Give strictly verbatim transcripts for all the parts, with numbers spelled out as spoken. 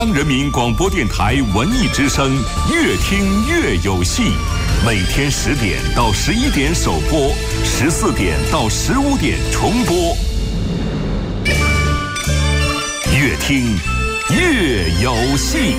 人民广播电台文艺之声，越听越有戏。每天十点到十一点首播，十四点到十五点重播。越听越有戏。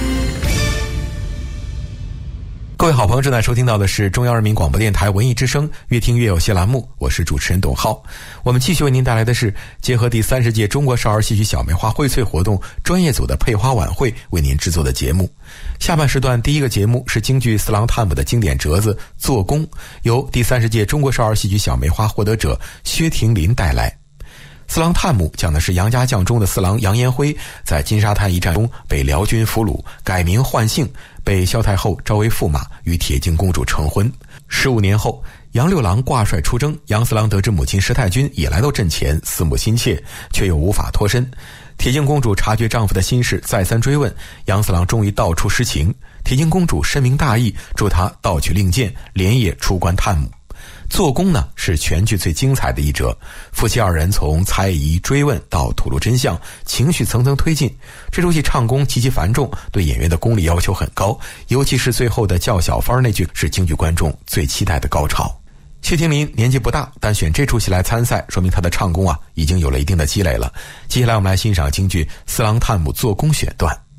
各位好朋友，正在收听到的是中央人民广播电台文艺之声越听越有戏栏目，我是主持人董浩。我们继续为您带来的是结合第三十届中国少儿戏曲小梅花荟萃活动专业组的配花晚会为您制作的节目。下半时段第一个节目是京剧四郎探母的经典折子做工，由第三十届中国少儿戏曲小梅花获得者薛廷林带来。四郎探母讲的是杨家将中的四郎杨延辉在金沙滩一战中被辽军俘虏，改名换姓，被萧太后招为驸马，与铁镜公主成婚。十五年后，杨六郎挂帅出征，杨四郎得知母亲石太君也来到阵前，思慕心切，却又无法脱身。铁镜公主察觉丈夫的心事，再三追问，杨四郎终于道出实情。铁镜公主深明大义，助他盗取令箭，连夜出关探母。做工呢是全剧最精彩的一折，夫妻二人从猜疑追问到吐露真相，情绪层层推进。这出戏唱功极其繁重，对演员的功力要求很高，尤其是最后的叫小番那句是京剧观众最期待的高潮。薛廷林年纪不大，但选这出戏来参赛，说明他的唱功啊已经有了一定的积累了。接下来我们来欣赏京剧四郎探母做工选段。